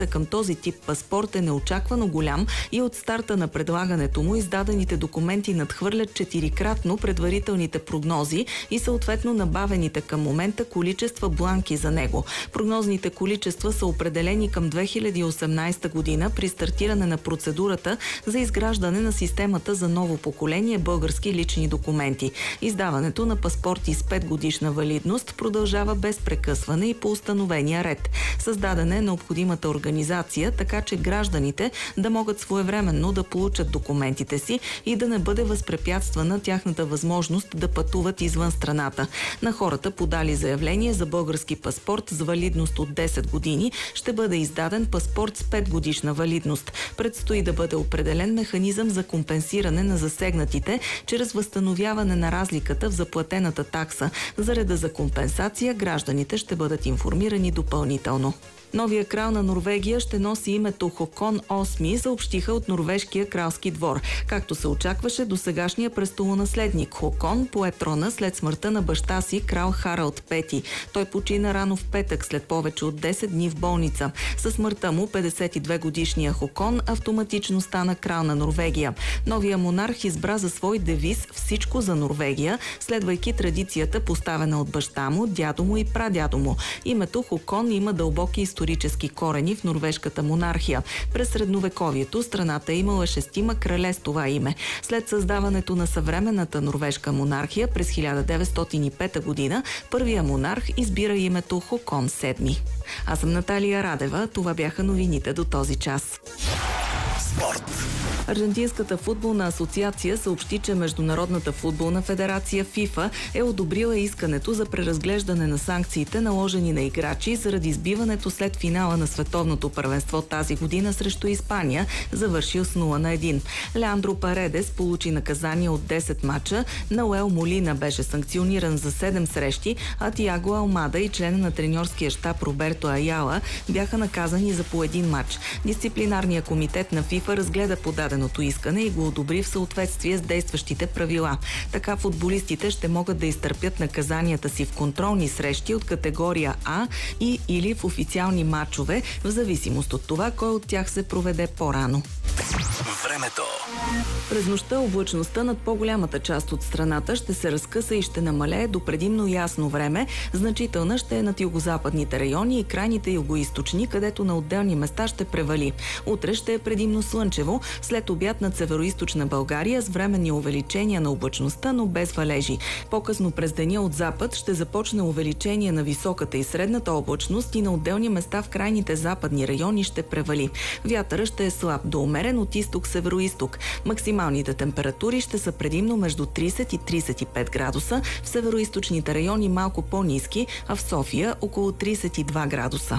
към този тип паспорт е неочаквано голям и от старта на предлагането му издадените документи надхвърлят 4-кратно предварителните прогнози и съответно набавените към момента количества бланки за него. Прогнозните количества са определени към 2018 година при стартиране на процедурата за изграждане на системата за ново поколение български лични документи. Издаването на паспорти с 5 годишна валидност продължава без прекъсване и по установения ред. Създадена е необходимата организация, така че гражданите да могат своевременно да получат документите си и да не бъде възпрепятствана тяхната възможност да пътуват извън страната. На хората, подали заявление за български паспорт с валидност от 10 години, ще бъде издаден паспорт с 5 годишна валидност. Предстои да бъде определен механизъм за компенсиране на засегнатите чрез възстановяване на разликата в заплатената такса. За реда за компенсация гражданите ще бъдат информирани допълнително. Новия крал на Норвегия ще носи името Хокон VIII, съобщиха от норвежкия кралски двор. Както се очакваше, досегашния престолонаследник Хокон пое трона след смъртта на баща си, крал Харалд V. Той почина рано в петък след повече от 10 дни в болница. Със смъртта му 52-годишния Хокон автоматично стана крал на Норвегия. Новия монарх избра за свой девиз "Всичко за Норвегия", следвайки традицията, поставена от баща му, дядо му и прадядо му. Името Хокон има дълбоки исторически корени в норвежката монархия. През средновековието страната е имала 6 крале с това име. След създаването на съвременната норвежка монархия през 1905 година, първия монарх избира името Хокон VII. Аз съм Наталия Радева. Това бяха новините до този час. Спорт. Аржентинската футболна асоциация съобщи, че Международната футболна федерация ФИФА е одобрила искането за преразглеждане на санкциите, наложени на играчи заради избиването след финала на световното първенство тази година срещу Испания, завършил с 0-1. Леандро Паредес получи наказание от 10 мача, Науел Молина беше санкциониран за 7 срещи, а Тиаго Алмада и члена на треньорския щаб Роберто Аяла бяха наказани за по 1 мач. Дисциплинарният комитет на ФИФА разгледа подаденото искане и го одобри в съответствие с действащите правила. Така футболистите ще могат да изтърпят наказанията си в контролни срещи от категория А и или в официални матчове, в зависимост от това кой от тях се проведе по-рано. Времето. През нощта облачността над по-голямата част от страната ще се разкъса и ще намалее до предимно ясно време. Значителна ще е над югозападните райони и крайните югоизточни, където на отделни места ще превали. Утре ще е предимно слънчево, след обяд над североизточна България с временни увеличения на облачността, но без валежи. По-късно през деня от запад ще започне увеличение на високата и средната облачност и на отделни места в крайните западни райони ще превали. Вятъра ще е слаб до умерен от изток-североизток. Максималните температури ще са предимно между 30 и 35 градуса, в североизточните райони малко по-ниски, а в София около 32 градуса.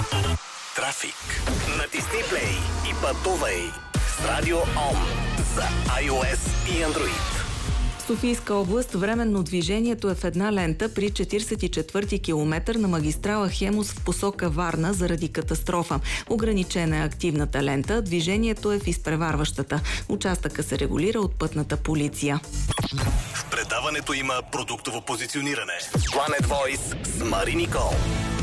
Трафик. Натисни плей и пътувай с Радио ОМ за iOS и Android. В Софийска област временно движението е в една лента при 44-ти километър на магистрала Хемус в посока Варна заради катастрофа. Ограничена е активната лента, движението е в изпреварващата. Участъка се регулира от пътната полиция. В предаването има продуктово позициониране. Planet Voice с Мари Никол.